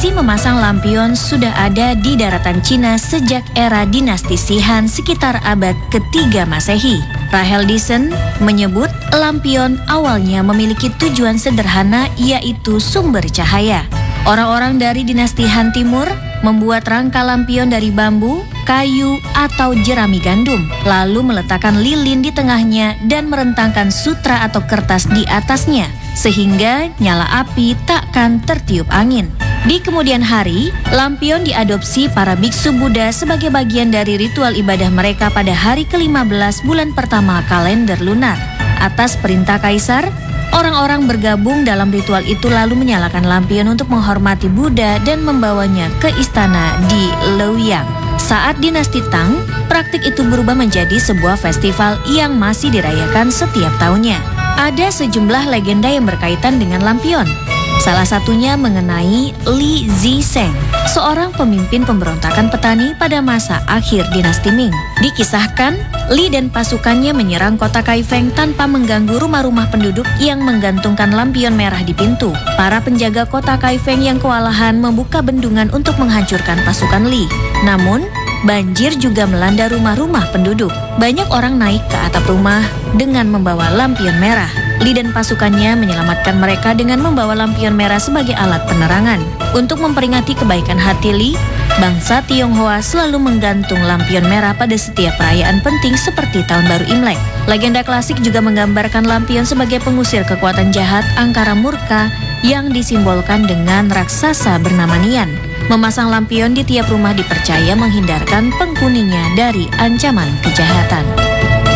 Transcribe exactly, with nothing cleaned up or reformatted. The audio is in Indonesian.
Tradisi memasang lampion sudah ada di daratan Cina sejak era dinasti Han sekitar abad ketiga Masehi. Rahel Dixon menyebut lampion awalnya memiliki tujuan sederhana, yaitu sumber cahaya. Orang-orang dari dinasti Han Timur membuat rangka lampion dari bambu, kayu, atau jerami gandum, lalu meletakkan lilin di tengahnya dan merentangkan sutra atau kertas di atasnya, sehingga nyala api takkan tertiup angin. Di kemudian hari, lampion diadopsi para biksu Buddha sebagai bagian dari ritual ibadah mereka pada hari kelima belas bulan pertama kalender lunar. Atas perintah kaisar, orang-orang bergabung dalam ritual itu lalu menyalakan lampion untuk menghormati Buddha dan membawanya ke istana di Luoyang. Saat dinasti Tang, praktik itu berubah menjadi sebuah festival yang masih dirayakan setiap tahunnya. Ada sejumlah legenda yang berkaitan dengan lampion. Salah satunya mengenai Li Zixing, seorang pemimpin pemberontakan petani pada masa akhir dinasti Ming. Dikisahkan, Li dan pasukannya menyerang kota Kaifeng tanpa mengganggu rumah-rumah penduduk yang menggantungkan lampion merah di pintu. Para penjaga kota Kaifeng yang kewalahan membuka bendungan untuk menghancurkan pasukan Li. Namun, banjir juga melanda rumah-rumah penduduk. Banyak orang naik ke atap rumah dengan membawa lampion merah. Li dan pasukannya menyelamatkan mereka dengan membawa lampion merah sebagai alat penerangan. Untuk memperingati kebaikan hati Li, bangsa Tionghoa selalu menggantung lampion merah pada setiap perayaan penting seperti Tahun Baru Imlek. Legenda klasik juga menggambarkan lampion sebagai pengusir kekuatan jahat angkara murka yang disimbolkan dengan raksasa bernama Nian. Memasang lampion di tiap rumah dipercaya menghindarkan penghuninya dari ancaman kejahatan.